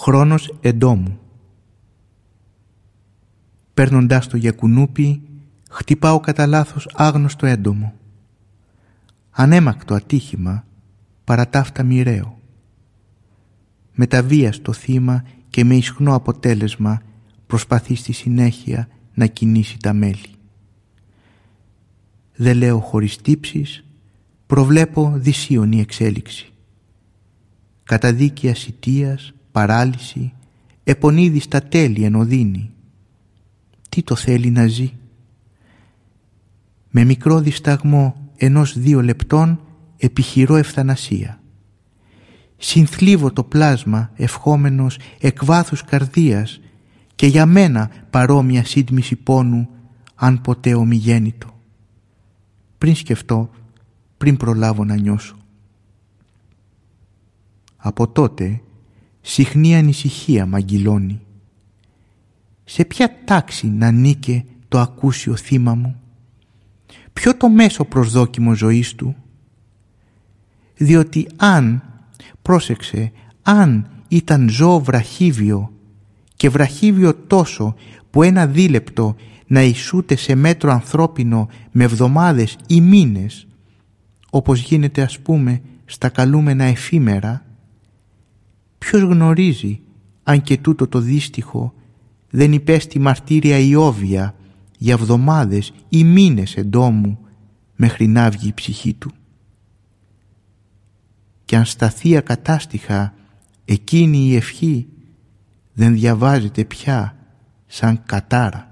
Χρόνος εντόμου. Παίρνοντάς το για κουνούπι, χτυπάω κατά λάθος άγνωστο έντομο. Ανέμακτο ατύχημα, παρατάφτα μοιραίο. Με τα βία στο θύμα και με ισχνό αποτέλεσμα προσπαθεί στη συνέχεια να κινήσει τα μέλη. Δεν λέω χωρίς τύψεις, προβλέπω δυσίωνη εξέλιξη. Καταδίκη ασιτίας, παράλυση, επωνίδη στα τέλη εν οδύνη. Τι το θέλει να ζει? Με μικρό δισταγμό 1-2 λεπτών επιχειρώ ευθανασία. Συνθλίβω το πλάσμα ευχόμενος εκ βάθους καρδίας και για μένα παρόμοια σύντμηση πόνου, αν ποτέ ομιγέννητο. Πριν σκεφτώ, πριν προλάβω να νιώσω. Από τότε συχνή ανησυχία μ' αγγυλώνει. Σε ποια τάξη να νίκε το ακούσιο θύμα μου? Ποιο το μέσο προσδόκιμο ζωής του? Διότι αν ήταν ζώο βραχύβιο και βραχύβιο τόσο που 1 δίλεπτο να ισούται σε μέτρο ανθρώπινο με εβδομάδες ή μήνες, όπως γίνεται ας πούμε στα καλούμενα εφήμερα, ποιος γνωρίζει αν και τούτο το δύστιχο δεν υπέστη μαρτύρια Ιώβια για εβδομάδες ή μήνες εντόμου μέχρι να βγει η ψυχή του. Και αν σταθεί ακατάστιχα εκείνη η ευχή δεν διαβάζεται πια σαν κατάρα.